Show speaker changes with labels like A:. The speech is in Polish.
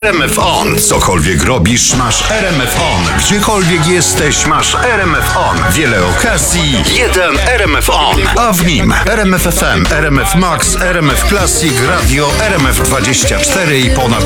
A: RMF On. Cokolwiek robisz, masz RMF On. Gdziekolwiek jesteś, masz RMF On. Wiele okazji, jeden RMF On. A w nim RMF FM, RMF Max, RMF Classic, Radio, RMF 24 i ponad